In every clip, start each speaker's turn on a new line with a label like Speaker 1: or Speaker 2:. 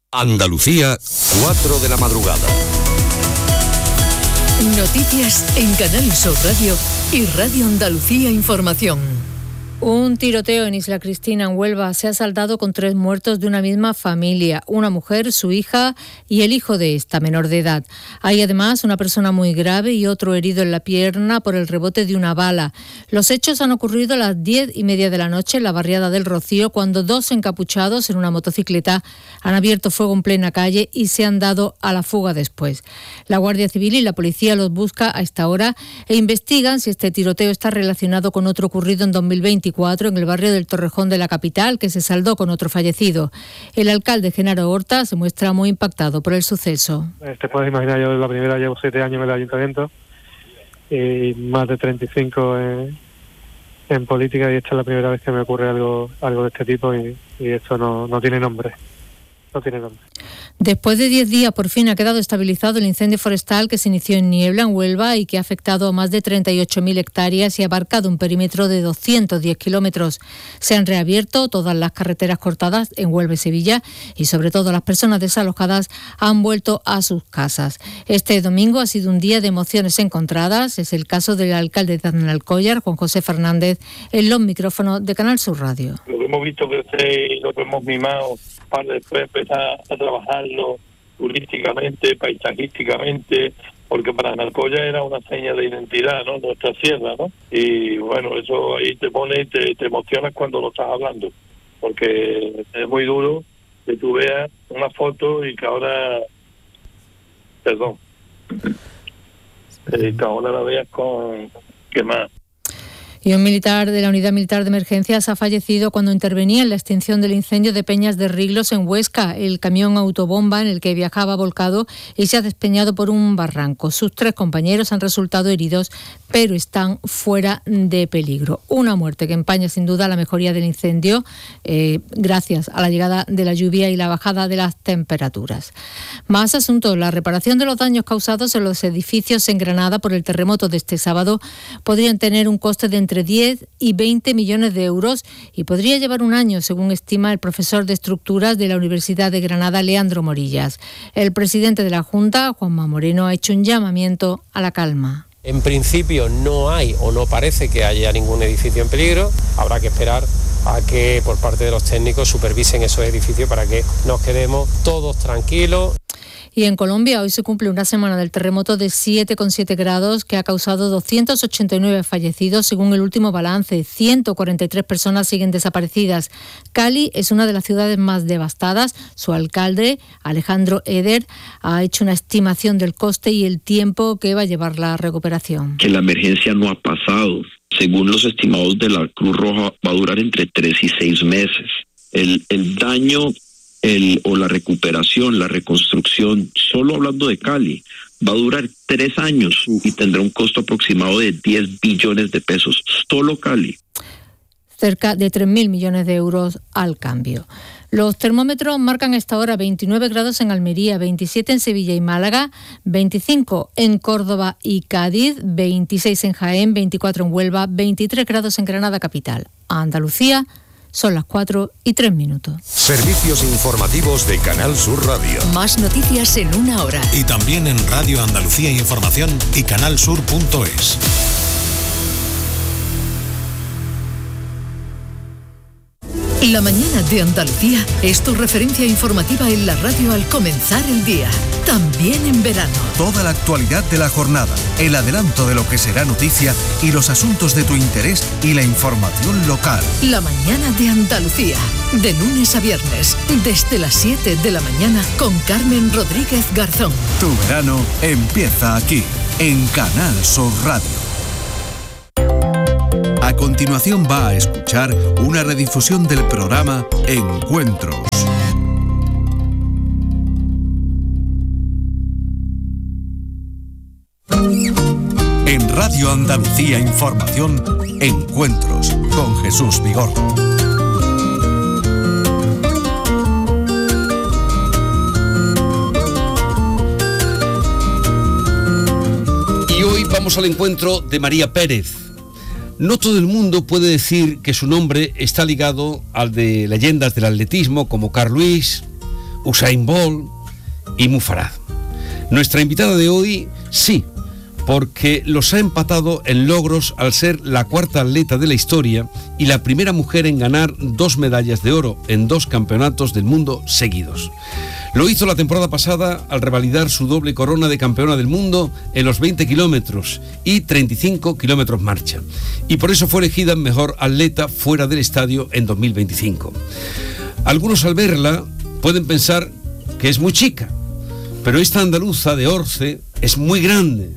Speaker 1: Andalucía, 4 de la madrugada.
Speaker 2: Noticias en Canal Sur Radio y Radio Andalucía Información.
Speaker 3: Un tiroteo en Isla Cristina, en Huelva, se ha saldado con 3 muertos de una misma familia, una mujer, su hija y el hijo de esta, menor de edad. Hay además una persona muy grave y otro herido en la pierna por el rebote de una bala. Los hechos han ocurrido a las 10:30 de la noche en la barriada del Rocío, cuando 2 encapuchados en una motocicleta han abierto fuego en plena calle y se han dado a la fuga después. La Guardia Civil y la policía los busca a esta hora e investigan si este tiroteo está relacionado con otro ocurrido en 2024 en el barrio del Torrejón de la capital, que se saldó con otro fallecido. El alcalde Genaro Horta se muestra muy impactado por el suceso.
Speaker 4: Te puedes imaginar, yo la primera llevo 7 años en el ayuntamiento y más de 35 en política, y esta es la primera vez que me ocurre algo de este tipo, y esto no tiene nombre. No tiene nombre.
Speaker 3: Después de 10 días, por fin ha quedado estabilizado el incendio forestal que se inició en Niebla, en Huelva, y que ha afectado a más de 38.000 hectáreas y ha abarcado un perímetro de 210 kilómetros. Se han reabierto todas las carreteras cortadas en Huelva y Sevilla, y sobre todo las personas desalojadas han vuelto a sus casas. Este domingo ha sido un día de emociones encontradas. Es el caso del alcalde de Alcóyar, Juan José Fernández, en los micrófonos de Canal Sur Radio.
Speaker 5: Lo que hemos visto crecer y lo que hemos mimado para después empezar a trabajarlo turísticamente, paisajísticamente, porque para Alcóyar era una seña de identidad, ¿no? Nuestra sierra, ¿no? Y bueno, eso ahí te pone, te emocionas cuando lo estás hablando, porque es muy duro que tú veas una foto y que ahora, que ahora la veas con quemada.
Speaker 3: Y un militar de la Unidad Militar de Emergencias ha fallecido cuando intervenía en la extinción del incendio de Peñas de Riglos en Huesca. El camión autobomba en el que viajaba volcado y se ha despeñado por un barranco. Sus 3 compañeros han resultado heridos, pero están fuera de peligro. Una muerte que empaña sin duda la mejoría del incendio gracias a la llegada de la lluvia y la bajada de las temperaturas. Más asuntos. La reparación de los daños causados en los edificios en Granada por el terremoto de este sábado podrían tener un coste de entre 10 y 20 millones de euros y podría llevar un año, según estima el profesor de Estructuras de la Universidad de Granada, Leandro Morillas. El presidente de la Junta, Juanma Moreno, ha hecho un llamamiento a la calma.
Speaker 6: En principio no hay o no parece que haya ningún edificio en peligro. Habrá que esperar a que por parte de los técnicos supervisen esos edificios para que nos quedemos todos tranquilos.
Speaker 3: Y en Colombia hoy se cumple una semana del terremoto de 7,7 grados que ha causado 289 fallecidos según el último balance. 143 personas siguen desaparecidas. Cali es una de las ciudades más devastadas. Su alcalde, Alejandro Eder, ha hecho una estimación del coste y el tiempo que va a llevar la recuperación.
Speaker 7: Que la emergencia no ha pasado. Según los estimados de la Cruz Roja, va a durar entre 3 y 6 meses. El daño o la recuperación, la reconstrucción, solo hablando de Cali, va a durar 3 años y tendrá un costo aproximado de 10 billones de pesos, solo Cali.
Speaker 3: Cerca de 3.000 millones de euros al cambio. Los termómetros marcan a esta hora 29 grados en Almería, 27 en Sevilla y Málaga, 25 en Córdoba y Cádiz, 26 en Jaén, 24 en Huelva, 23 grados en Granada capital. A Andalucía son las 4:03.
Speaker 1: Servicios informativos de Canal Sur Radio.
Speaker 2: Más noticias en una hora.
Speaker 8: Y también en Radio Andalucía Información y canalsur.es.
Speaker 2: La mañana de Andalucía es tu referencia informativa en la radio al comenzar el día, también en verano.
Speaker 9: Toda la actualidad de la jornada, el adelanto de lo que será noticia y los asuntos de tu interés y la información local.
Speaker 2: La mañana de Andalucía, de lunes a viernes, desde las 7 de la mañana con Carmen Rodríguez Garzón.
Speaker 9: Tu verano empieza aquí, en Canal Sur Radio. A continuación va a escuchar una redifusión del programa Encuentros. En Radio Andalucía Información, Encuentros con Jesús Vigorra.
Speaker 10: Y hoy vamos al encuentro de María Pérez. No todo el mundo puede decir que su nombre está ligado al de leyendas del atletismo como Carl Lewis Usain Bolt y Mo Farah. Nuestra invitada de hoy, sí, porque los ha empatado en logros al ser la cuarta atleta de la historia y la primera mujer en ganar 2 medallas de oro en 2 campeonatos del mundo seguidos. Lo hizo la temporada pasada al revalidar su doble corona de campeona del mundo en los 20 kilómetros y 35 kilómetros marcha. Y por eso fue elegida mejor atleta fuera del estadio en 2025. Algunos al verla pueden pensar que es muy chica, pero esta andaluza de Orce es muy grande,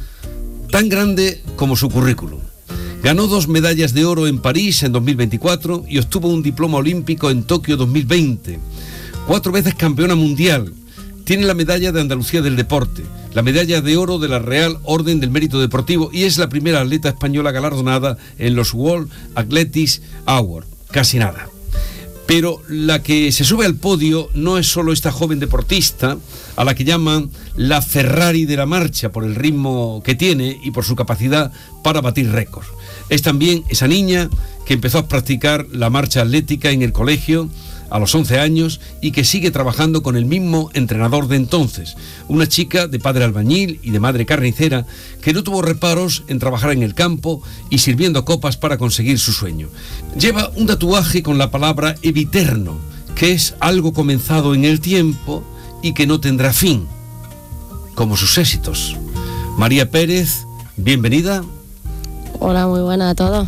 Speaker 10: tan grande como su currículum. Ganó 2 medallas de oro en París en 2024 y obtuvo un diploma olímpico en Tokio 2020. 4 veces campeona mundial. Tiene la medalla de Andalucía del deporte, la medalla de oro de la Real Orden del Mérito Deportivo y es la primera atleta española galardonada en los World Athletics Awards. Casi nada. Pero la que se sube al podio no es solo esta joven deportista, a la que llaman la Ferrari de la marcha por el ritmo que tiene y por su capacidad para batir récords. Es también esa niña que empezó a practicar la marcha atlética en el colegio a los 11 años y que sigue trabajando con el mismo entrenador de entonces, una chica de padre albañil y de madre carnicera que no tuvo reparos en trabajar en el campo y sirviendo copas para conseguir su sueño. Lleva un tatuaje con la palabra eviterno, que es algo comenzado en el tiempo y que no tendrá fin, como sus éxitos. María Pérez, bienvenida.
Speaker 11: Hola, muy buena a todos.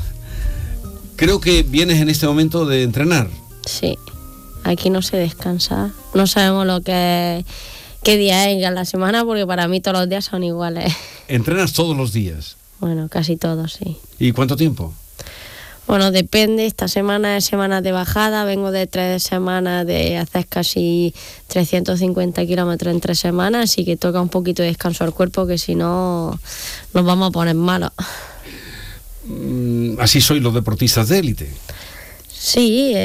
Speaker 10: Creo que vienes en este momento de entrenar.
Speaker 11: Sí. Aquí no se descansa, no sabemos qué día es en la semana porque para mí todos los días son iguales.
Speaker 10: ¿Entrenas todos los días?
Speaker 11: Bueno, casi todos, sí.
Speaker 10: ¿Y cuánto tiempo?
Speaker 11: Bueno, depende, esta semana es semana de bajada, vengo de 3 semanas de hacer casi 350 kilómetros en 3 semanas, así que toca un poquito de descanso al cuerpo que si no nos vamos a poner malos.
Speaker 10: Así sois los deportistas de élite.
Speaker 11: Sí,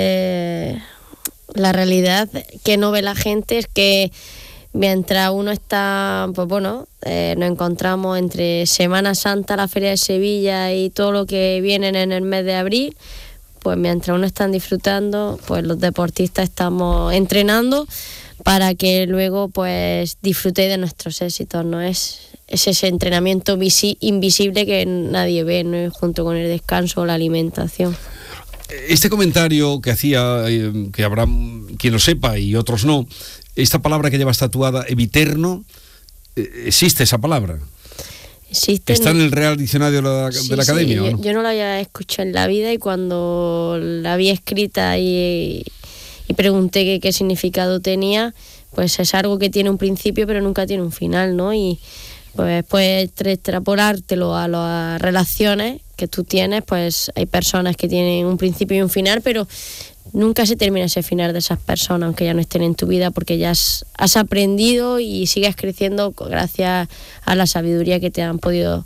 Speaker 11: la realidad que no ve la gente es que mientras uno está, pues bueno, nos encontramos entre Semana Santa, la Feria de Sevilla y todo lo que vienen en el mes de abril, pues mientras uno está disfrutando, pues los deportistas estamos entrenando para que luego pues disfrute de nuestros éxitos, ¿no? Es ese entrenamiento invisible que nadie ve, ¿no? Junto con el descanso o la alimentación.
Speaker 10: Este comentario que hacía, que habrá quien lo sepa y otros no, esta palabra que llevas tatuada, eviterno, ¿existe esa palabra?
Speaker 11: Existe.
Speaker 10: ¿Está en el Real Diccionario de la Academia?
Speaker 11: Sí,
Speaker 10: ¿o no?
Speaker 11: yo no la había escuchado en la vida y cuando la vi escrita y pregunté qué significado tenía, pues es algo que tiene un principio pero nunca tiene un final, ¿no? Y pues puedes extrapolártelo a las relaciones que tú tienes, pues hay personas que tienen un principio y un final, pero nunca se termina ese final de esas personas, aunque ya no estén en tu vida, porque ya has aprendido y sigues creciendo gracias a la sabiduría que te han podido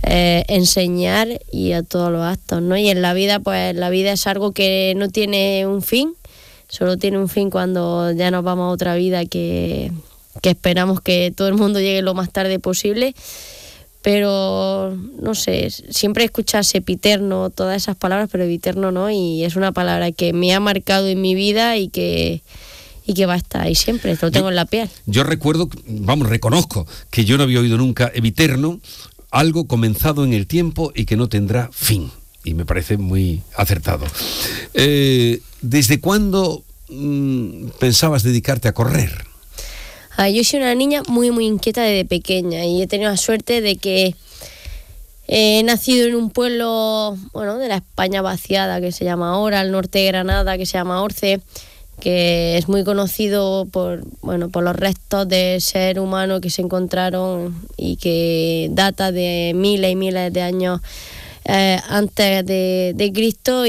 Speaker 11: enseñar y a todos los actos, ¿no? Y en la vida, pues la vida es algo que no tiene un fin, solo tiene un fin cuando ya nos vamos a otra vida que esperamos que todo el mundo llegue lo más tarde posible. Pero no sé, siempre escuchas epiterno, todas esas palabras, pero eviterno no, y es una palabra que me ha marcado en mi vida y que va a estar ahí siempre, lo tengo en la piel.
Speaker 10: Yo reconozco que yo no había oído nunca eviterno, algo comenzado en el tiempo y que no tendrá fin, y me parece muy acertado. ¿Desde cuándo pensabas dedicarte a correr?
Speaker 11: Yo soy una niña muy muy inquieta desde pequeña y he tenido la suerte de que he nacido en un pueblo, bueno, de la España vaciada que se llama ahora, al norte de Granada, que se llama Orce, que es muy conocido por los restos de ser humano que se encontraron y que data de miles y miles de años antes de Cristo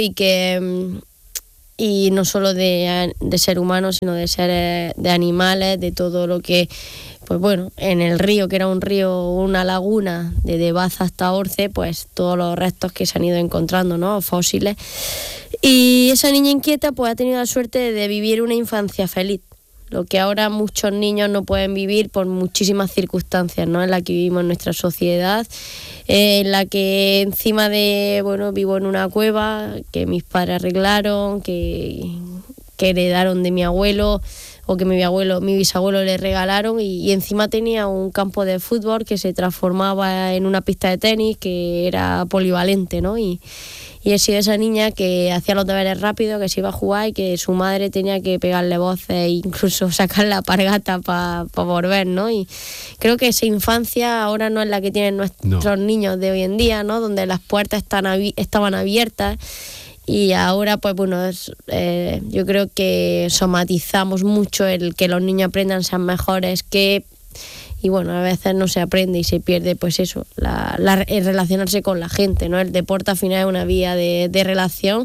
Speaker 11: y no solo de ser humanos, sino de seres, de animales, de todo lo que, pues bueno, en el río, que era un río, una laguna, de Baza hasta Orce, pues todos los restos que se han ido encontrando, ¿no? Fósiles. Y esa niña inquieta pues ha tenido la suerte de vivir una infancia feliz, lo que ahora muchos niños no pueden vivir por muchísimas circunstancias, ¿no? En la que vivimos en nuestra sociedad, en la que encima de, bueno, vivo en una cueva que mis padres arreglaron, que heredaron de mi abuelo, o que mi bisabuelo le regalaron, y encima tenía un campo de fútbol que se transformaba en una pista de tenis que era polivalente, ¿no? Y he sido esa niña que hacía los deberes rápido, que se iba a jugar y que su madre tenía que pegarle voces e incluso sacar la pargata para volver, ¿no? Y creo que esa infancia ahora no es la que tienen nuestros niños de hoy en día, ¿no? Donde las puertas estaban abiertas, y ahora pues bueno, yo creo que somatizamos mucho el que los niños aprendan, sean mejores, y bueno, a veces no se aprende y se pierde pues eso, el relacionarse con la gente, ¿no? El deporte al final es una vía de relación,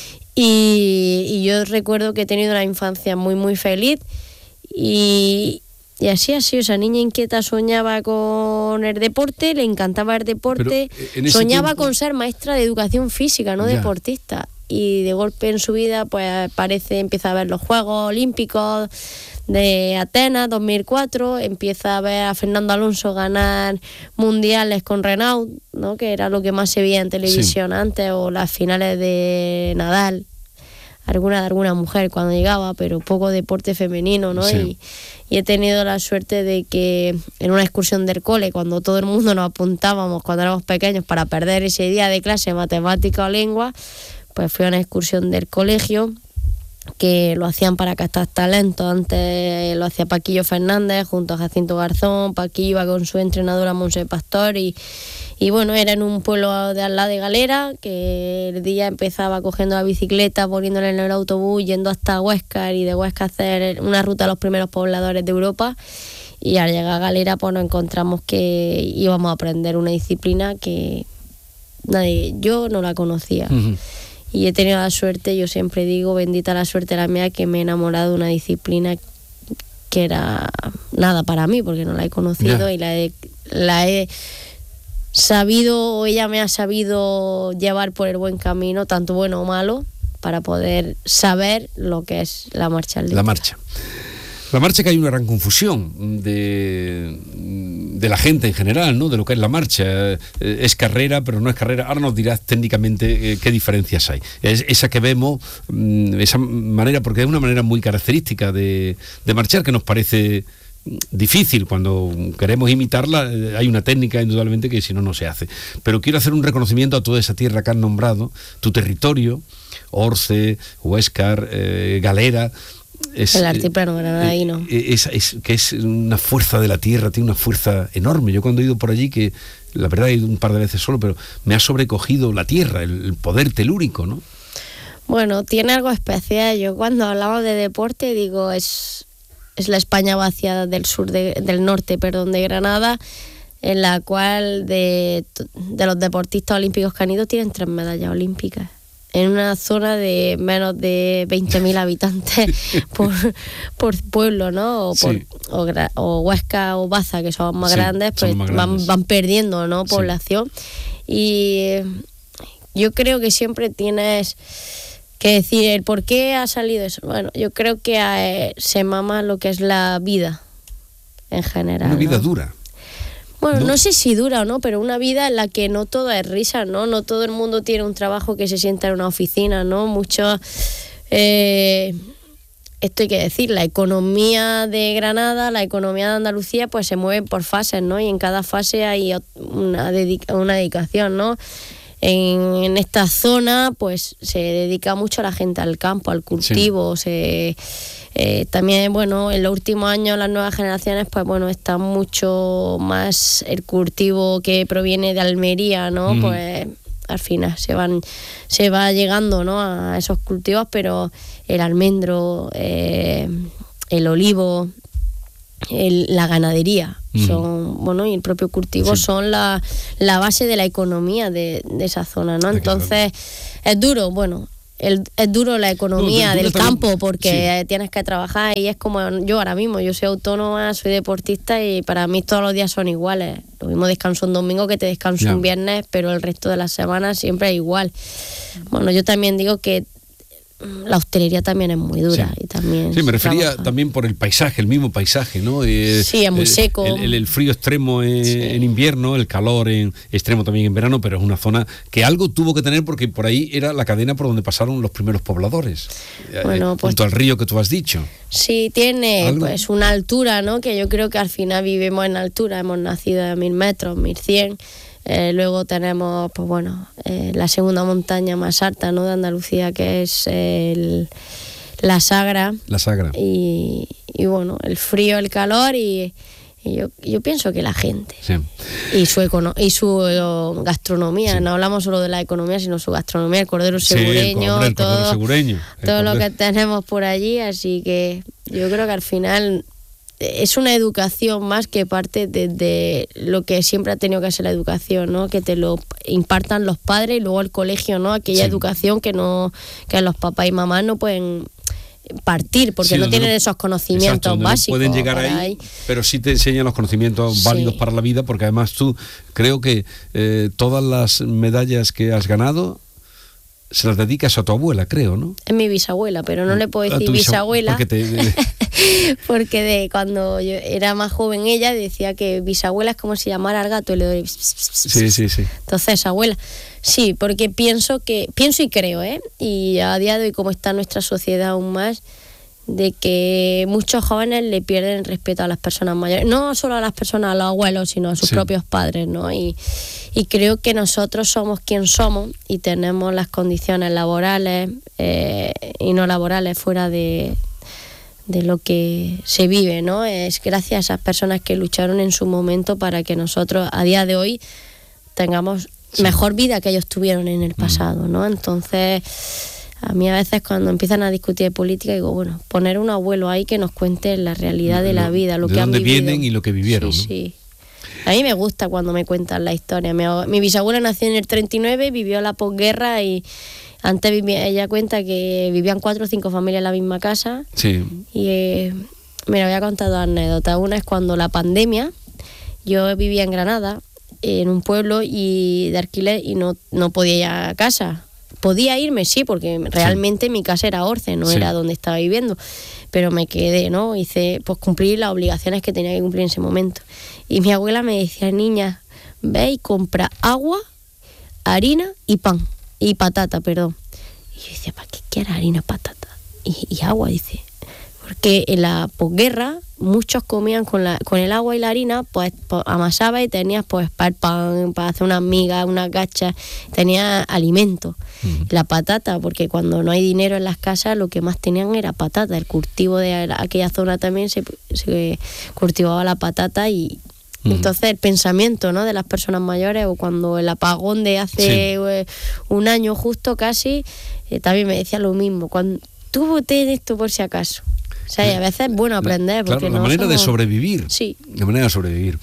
Speaker 11: y yo recuerdo que he tenido una infancia muy muy feliz, y así ha sido. Esa niña inquieta soñaba con el deporte, le encantaba el deporte, soñaba con ser maestra de educación física, no deportista, y de golpe en su vida pues empieza a ver los Juegos Olímpicos de Atenas 2004, empieza a ver a Fernando Alonso ganar mundiales con Renault, ¿no? Que era lo que más se veía en televisión antes, o las finales de Nadal, alguna mujer cuando llegaba, pero poco deporte femenino, ¿no? Sí. Y he tenido la suerte de que en una excursión del cole, cuando todo el mundo nos apuntábamos cuando éramos pequeños para perder ese día de clase de matemática o lengua, pues fui a una excursión del colegio que lo hacían para captar talento. Antes lo hacía Paquillo Fernández junto a Jacinto Garzón. Paquillo iba con su entrenadora Monse Pastor, y bueno, era en un pueblo de al lado de Galera, que el día empezaba cogiendo la bicicleta, poniéndola en el autobús, yendo hasta Huéscar, y de Huéscar hacer una ruta a los primeros pobladores de Europa, y al llegar a Galera pues nos encontramos que íbamos a aprender una disciplina que yo no la conocía. Uh-huh. Y he tenido la suerte, yo siempre digo, bendita la suerte la mía, que me he enamorado de una disciplina que era nada para mí, porque no la he conocido, y la he sabido, o ella me ha sabido llevar por el buen camino, tanto bueno o malo, para poder saber lo que es la marcha atlética.
Speaker 10: La marcha, que hay una gran confusión de la gente en general, ¿no? De lo que es la marcha. Es carrera, pero no es carrera. Ahora nos dirás técnicamente qué diferencias hay. Es esa que vemos, esa manera, porque es una manera muy característica de marchar, que nos parece difícil. Cuando queremos imitarla, hay una técnica indudablemente que si no, no se hace. Pero quiero hacer un reconocimiento a toda esa tierra que has nombrado, tu territorio, Orce, Huéscar, Galera.
Speaker 11: El altiplano granadino.
Speaker 10: Que es una fuerza de la tierra, tiene una fuerza enorme. Yo cuando he ido por allí, que la verdad he ido un par de veces solo, pero me ha sobrecogido la tierra, el poder telúrico, ¿no?
Speaker 11: Bueno, tiene algo especial. Yo cuando hablamos de deporte digo, es la España vaciada del norte, de Granada, en la cual de los deportistas olímpicos que han ido tienen 3 medallas olímpicas. En una zona de menos de 20.000 habitantes por pueblo, ¿no? O Huesca o Baza, que son más grandes, pues van perdiendo, ¿no? Población. Y yo creo que siempre tienes que decir el por qué ha salido eso. Bueno, yo creo que se mama lo que es la vida en general.
Speaker 10: Una vida dura.
Speaker 11: Bueno, no sé si dura o no, pero una vida en la que no todo es risa, ¿no? No todo el mundo tiene un trabajo que se sienta en una oficina, ¿no? Muchos... esto hay que decir, la economía de Granada, la economía de Andalucía, pues se mueve por fases, ¿no? Y en cada fase hay una dedicación, ¿no? En esta zona, pues se dedica mucho la gente al campo, al cultivo, también, bueno, en los últimos años las nuevas generaciones, pues bueno, está mucho más el cultivo que proviene de Almería, ¿no? Pues al final se va llegando, ¿no? A esos cultivos, pero el almendro, el olivo, la ganadería son, bueno, y el propio cultivo son la base de la economía de esa zona, ¿no? Entonces es duro, bueno, es duro la economía del campo, porque tienes que trabajar, y es como yo ahora mismo, yo soy autónoma, soy deportista, y para mí todos los días son iguales. Lo mismo descanso un domingo que te descanso un viernes, pero el resto de la semana siempre es igual. Bueno, yo también digo que la hostelería también es muy dura.
Speaker 10: Sí.
Speaker 11: Y también
Speaker 10: sí, me refería también por el paisaje, el mismo paisaje, ¿no?
Speaker 11: Sí, es muy seco.
Speaker 10: El frío extremo en invierno, el calor extremo también en verano, pero es una zona que algo tuvo que tener porque por ahí era la cadena por donde pasaron los primeros pobladores.
Speaker 11: Bueno,
Speaker 10: junto al río que tú has dicho.
Speaker 11: Sí, tiene
Speaker 10: ¿Algo?
Speaker 11: pues una altura, ¿no? Que yo creo que al final vivimos en altura, hemos nacido a 1000 metros, 1100. Luego tenemos, pues bueno, la segunda montaña más alta, ¿no?, de Andalucía, que es la Sagra.
Speaker 10: La Sagra.
Speaker 11: Y bueno, el frío, el calor y yo pienso que la gente.
Speaker 10: Sí.
Speaker 11: Y su gastronomía, sí. No hablamos solo de la economía, sino su gastronomía, el cordero segureño,
Speaker 10: el cordero segureño,
Speaker 11: todo lo que tenemos por allí, así que yo creo que al final es una educación más que parte de lo que siempre ha tenido que ser la educación, ¿no? Que te lo impartan los padres y luego el colegio, ¿no? Aquella educación que los papás y mamás no pueden partir porque no tienen esos conocimientos básicos.
Speaker 10: No pueden llegar ahí, pero sí te enseñan los conocimientos válidos para la vida, porque además tú creo que todas las medallas que has ganado se las dedicas a tu abuela, creo, ¿no?
Speaker 11: Es mi bisabuela, pero no le puedo decir bisabuela porque cuando yo era más joven ella decía que bisabuela es como si llamara al gato y le doy...
Speaker 10: Sí.
Speaker 11: Entonces, abuela, sí, porque pienso y creo, y a día de hoy como está nuestra sociedad aún más, de que muchos jóvenes le pierden el respeto a las personas mayores, no solo a las personas, a los abuelos, sino a sus propios padres, ¿no? Y creo que nosotros somos quien somos y tenemos las condiciones laborales y no laborales fuera de lo que se vive, ¿no? Es gracias a esas personas que lucharon en su momento para que nosotros a día de hoy tengamos mejor vida que ellos tuvieron en el pasado, ¿no? Entonces, a mí a veces cuando empiezan a discutir de política digo, bueno, poner un abuelo ahí que nos cuente la realidad de la vida, lo que han vivido.
Speaker 10: De dónde vienen y lo que vivieron, ¿no?
Speaker 11: Sí. A mí me gusta cuando me cuentan la historia. Mi bisabuela nació en el 39, vivió la posguerra y antes ella cuenta que vivían 4 o 5 familias en la misma casa.
Speaker 10: Sí.
Speaker 11: Y mira, voy a contar 2 anécdotas. Una es cuando la pandemia, yo vivía en Granada, en un pueblo y de alquiler y no podía ir a casa. Podía irme, sí, porque realmente mi casa era Orce, no era donde estaba viviendo, pero me quedé, ¿no? Hice, pues cumplir las obligaciones que tenía que cumplir en ese momento. Y mi abuela me decía, niña, ve y compra agua, harina y pan, y patata, perdón. Y yo decía, ¿para qué quiero harina, patata y agua? Dice, porque en la posguerra muchos comían con el agua y la harina, pues amasaba y tenías pues para el pan, para hacer unas migas, unas gachas, tenía alimento. La patata, porque cuando no hay dinero en las casas lo que más tenían era patata. El cultivo de aquella zona también se cultivaba la patata y entonces el pensamiento, ¿no?, de las personas mayores, o cuando el apagón de hace un año justo casi, también me decía lo mismo, cuando tú ten esto por si acaso. O sea, y a veces es bueno aprender. Porque
Speaker 10: la manera de sobrevivir.
Speaker 11: Sí.
Speaker 10: La manera de sobrevivir.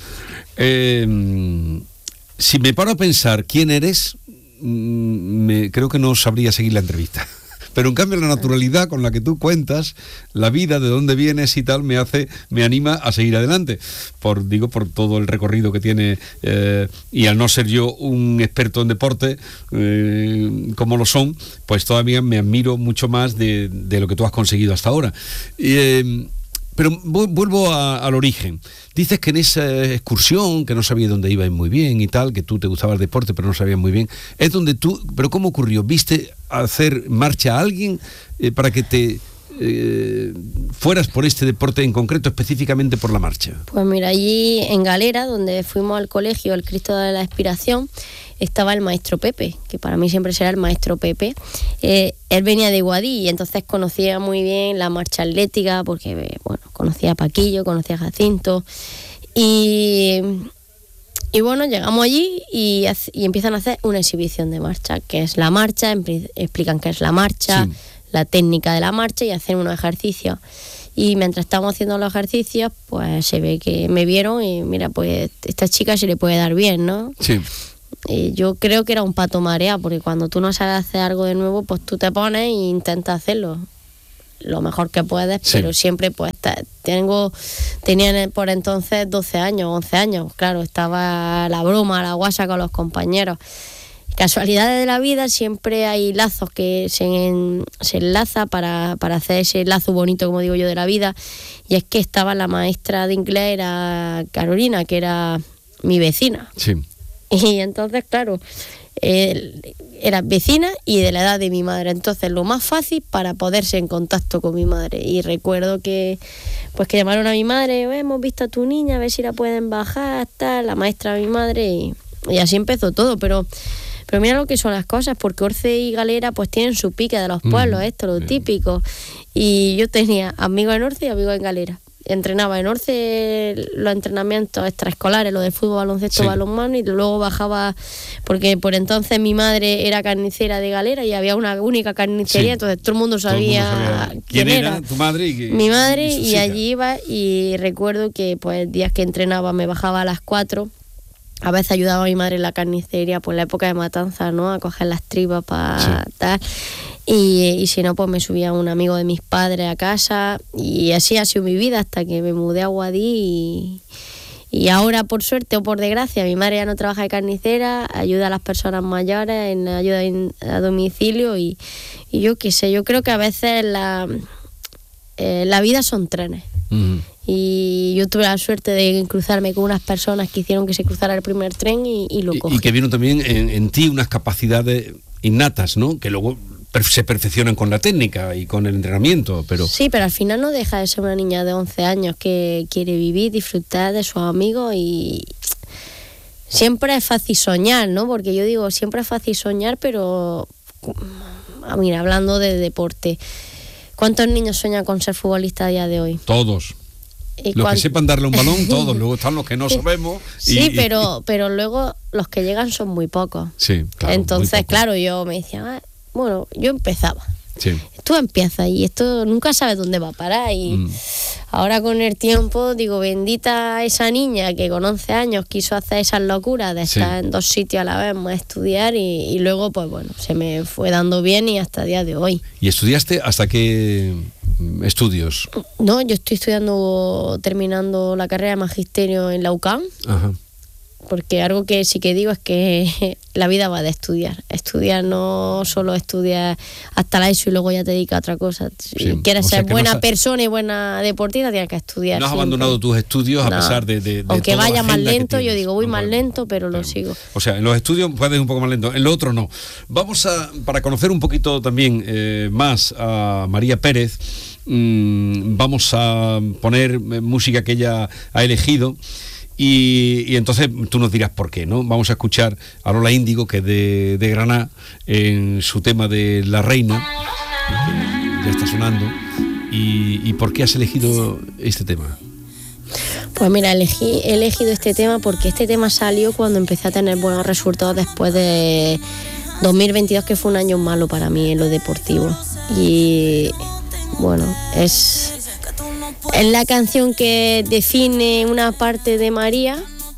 Speaker 10: Si me paro a pensar quién eres, creo que no sabría seguir la entrevista. Pero en cambio la naturalidad con la que tú cuentas la vida, de dónde vienes y tal, me anima a seguir adelante, por todo el recorrido que tiene, y al no ser yo un experto en deporte como lo son, pues todavía me admiro mucho más de lo que tú has conseguido hasta ahora. Pero vuelvo al origen. Dices que en esa excursión, que no sabías dónde ibas muy bien y tal, que tú te gustaba el deporte pero no sabías muy bien, es donde tú... ¿Pero cómo ocurrió? ¿Viste hacer marcha a alguien para que te fueras por este deporte en concreto, específicamente por la marcha?
Speaker 11: Pues mira, allí en Galera, donde fuimos al colegio, el Cristo de la Expiración, estaba el maestro Pepe, que para mí siempre será el maestro Pepe. Él venía de Guadí y entonces conocía muy bien la marcha atlética, porque conocía a Paquillo, conocía a Jacinto. Y bueno, llegamos allí y empiezan a hacer una exhibición de marcha, que es la marcha, explican qué es la marcha, la técnica de la marcha y hacen unos ejercicios. Y mientras estábamos haciendo los ejercicios, pues se ve que me vieron y mira, pues esta chica se le puede dar bien, ¿no?
Speaker 10: Sí.
Speaker 11: Yo creo que era un pato marea, porque cuando tú no sabes hacer algo de nuevo, pues tú te pones e intentas hacerlo lo mejor que puedes, pero siempre pues tenían por entonces 12 años, 11 años, claro, estaba la broma, la guasa con los compañeros. Casualidades de la vida, siempre hay lazos que se enlaza para hacer ese lazo bonito, como digo yo, de la vida. Y es que estaba la maestra de inglés, era Carolina, que era mi vecina.
Speaker 10: Sí.
Speaker 11: Y entonces, claro, era vecina y de la edad de mi madre. Entonces, lo más fácil para ponerse en contacto con mi madre. Y recuerdo que llamaron a mi madre, hemos visto a tu niña, a ver si la pueden bajar, tal, la maestra de mi madre. Y así empezó todo, pero mira lo que son las cosas, porque Orce y Galera pues tienen su pique de los pueblos, lo típico. Y yo tenía amigos en Orce y amigos en Galera. Entrenaba en Orce los entrenamientos extraescolares, lo de fútbol, baloncesto, balonmano, y luego bajaba, porque por entonces mi madre era carnicera de Galera y había una única carnicería, entonces todo el mundo sabía quién era
Speaker 10: tu madre.
Speaker 11: Mi madre, y allí iba, y recuerdo que pues días que entrenaba me bajaba a las 4. A veces ayudaba a mi madre en la carnicería por la época de matanza, ¿no? A coger las tripas para tal. Y si no, pues me subía un amigo de mis padres a casa. Y así ha sido mi vida hasta que me mudé a Guadí. Y ahora, por suerte o por desgracia, mi madre ya no trabaja de carnicera, ayuda a las personas mayores en ayuda a domicilio. Y yo qué sé, yo creo que a veces la vida son trenes. Y yo tuve la suerte de cruzarme con unas personas que hicieron que se cruzara el primer tren y lo cogí.
Speaker 10: Y que vieron también en ti unas capacidades innatas, ¿no? Que luego se perfeccionan con la técnica y con el entrenamiento, pero...
Speaker 11: Sí, pero al final no deja de ser una niña de 11 años que quiere vivir, disfrutar de sus amigos, y siempre es fácil soñar, ¿no? Porque yo digo, siempre es fácil soñar, pero mira, hablando de deporte, ¿cuántos niños sueñan con ser futbolistas a día de hoy?
Speaker 10: Todos. Los que sepan darle un balón, todos. Luego están los que no sabemos.
Speaker 11: Sí, pero luego los que llegan son muy pocos.
Speaker 10: Sí, claro.
Speaker 11: Entonces, claro, yo me decía, bueno, yo empezaba.
Speaker 10: Sí.
Speaker 11: Tú empiezas y esto nunca sabes dónde va a parar. Y ahora con el tiempo digo, bendita esa niña que con 11 años quiso hacer esas locuras de estar en 2 sitios a la vez, más estudiar, y luego pues bueno, se me fue dando bien y hasta el día de hoy.
Speaker 10: ¿Y estudiaste hasta qué estudios?
Speaker 11: No, yo estoy terminando la carrera de magisterio en la UCAM. Ajá. Porque algo que sí que digo es que la vida va de estudiar. Estudiar no solo estudiar hasta la ESO y luego ya te dedicas a otra cosa. Si quieres ser buena persona y buena deportista, tienes que estudiar.
Speaker 10: No has abandonado tus estudios a pesar de
Speaker 11: aunque vaya más lento, yo digo, voy más lento, pero lo sigo.
Speaker 10: O sea, en los estudios puedes un poco más lento, en lo otro no. Vamos para conocer un poquito también más a María Pérez, vamos a poner música que ella ha elegido. Y entonces tú nos dirás por qué, ¿no? Vamos a escuchar a Lola Índigo, que es de Granada, en su tema de La Reina, que ya está sonando. ¿Y por qué has elegido este tema?
Speaker 11: Pues mira, he elegido este tema porque este tema salió cuando empecé a tener buenos resultados después de 2022, que fue un año malo para mí en lo deportivo. Y bueno, es la canción que define una parte de María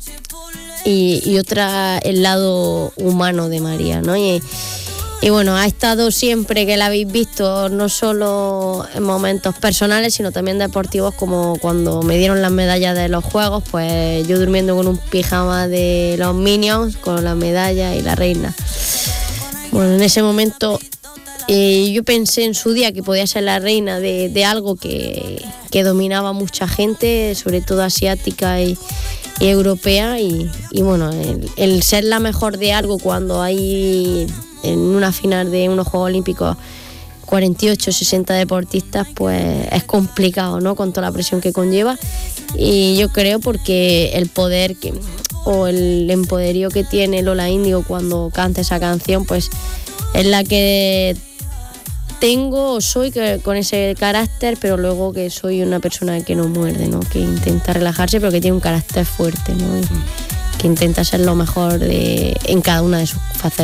Speaker 11: y otra el lado humano de María, ¿no? Y bueno, ha estado siempre, que la habéis visto, no solo en momentos personales, sino también deportivos, como cuando me dieron las medallas de los Juegos, pues yo durmiendo con un pijama de los Minions, con la medalla y la reina. Bueno, en ese momento yo pensé en su día que podía ser la reina de algo que dominaba mucha gente, sobre todo asiática y europea, y bueno, el ser la mejor de algo cuando hay en una final de unos Juegos Olímpicos 48, 60 deportistas, pues es complicado, ¿no? Con toda la presión que conlleva. Y yo creo porque el poder o el empoderío que tiene Lola Índigo cuando canta esa canción, pues es la que tengo o soy, con ese carácter, pero luego que soy una persona que no muerde, ¿no? Que intenta relajarse, pero que tiene un carácter fuerte, ¿no? Y que intenta ser lo mejor en cada una de sus facetas.